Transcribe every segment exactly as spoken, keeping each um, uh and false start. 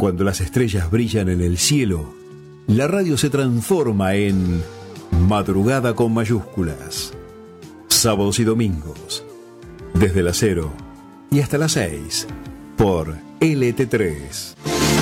Cuando las estrellas brillan en el cielo, la radio se transforma en madrugada con mayúsculas. Sábados y domingos, desde las cero y hasta las seis, por L T tres.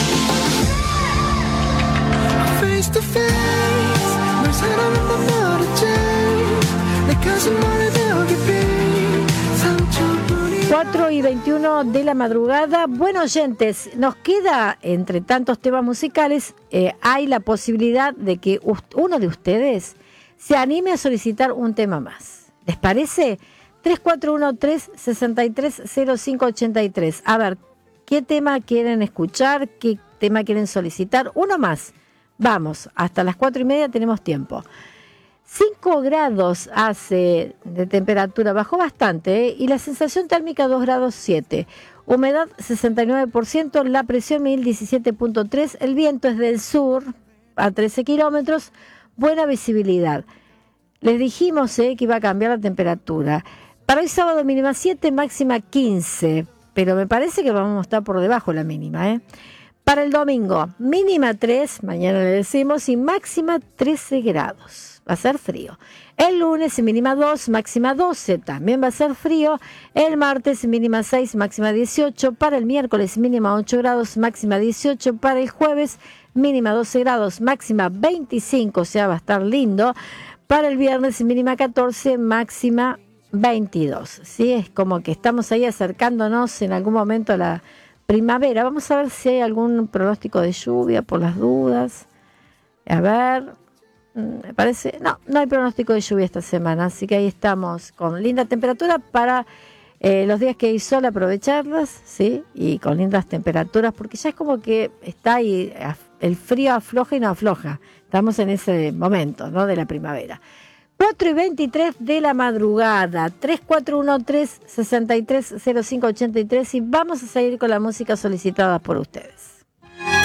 Face to face, no saranno amore c'è, le cose male devo vivere, Sancho. cuatro y veintiuno de la madrugada. Bueno, oyentes, nos queda, entre tantos temas musicales, eh, hay la posibilidad de que uno de ustedes se anime a solicitar un tema más. ¿Les parece? tres cuatro uno tres, seis tres cero cinco ocho tres. A ver, ¿qué tema quieren escuchar? ¿Qué tema quieren solicitar? Uno más. Vamos, hasta las cuatro y media tenemos tiempo. cinco grados hace de temperatura, bajó bastante, ¿eh? Y la sensación térmica dos grados siete. Humedad sesenta y nueve por ciento, la presión mil diecisiete punto tres, el viento es del sur a trece kilómetros, buena visibilidad. Les dijimos eh, que iba a cambiar la temperatura. Para hoy sábado mínima siete, máxima quince, pero me parece que vamos a estar por debajo de la mínima. ¿eh? Para el domingo, mínima tres, mañana le decimos, y máxima trece grados. Va a ser frío. El lunes mínima dos, máxima doce, también va a ser frío. El martes mínima seis, máxima dieciocho. Para el miércoles mínima ocho grados, máxima dieciocho. Para el jueves mínima doce grados, máxima veinticinco, o sea, va a estar lindo. Para el viernes mínima catorce, máxima veintidós. ¿Sí? Es como que estamos ahí acercándonos en algún momento a la primavera. Vamos a ver si hay algún pronóstico de lluvia por las dudas. A ver, me parece, no, no hay pronóstico de lluvia esta semana, así que ahí estamos con linda temperatura para eh, los días que hay sol, aprovecharlas, ¿sí? Y con lindas temperaturas, porque ya es como que está ahí, el frío afloja y no afloja. Estamos en ese momento, ¿no? De la primavera. cuatro y veintitrés de la madrugada, tres cuatro uno tres, seis tres cero cinco ocho tres, y vamos a seguir con la música solicitada por ustedes.